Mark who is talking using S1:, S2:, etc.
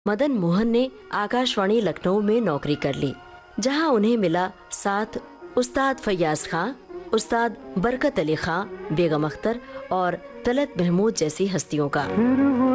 S1: मदन मोहन ने आकाशवाणी लखनऊ में नौकरी कर ली, जहां उन्हें मिला साथ उस्ताद फैयाज खां, उस्ताद बरकत अली खां, बेगम अख्तर और तलत महमूद जैसी हस्तियों का।